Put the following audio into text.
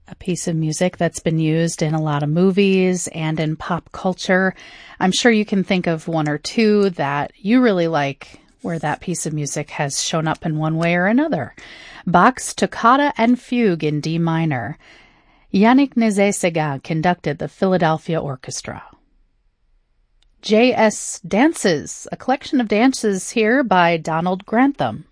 a piece of music that's been used in a lot of movies and in pop culture. I'm sure you can think of one or two that you really like where that piece of music has shown up in one way or another. Bach's Toccata and Fugue in D minor. Yannick Nézet-Séguin conducted the Philadelphia Orchestra. J.S. Dances, a collection of dances here by Donald Grantham.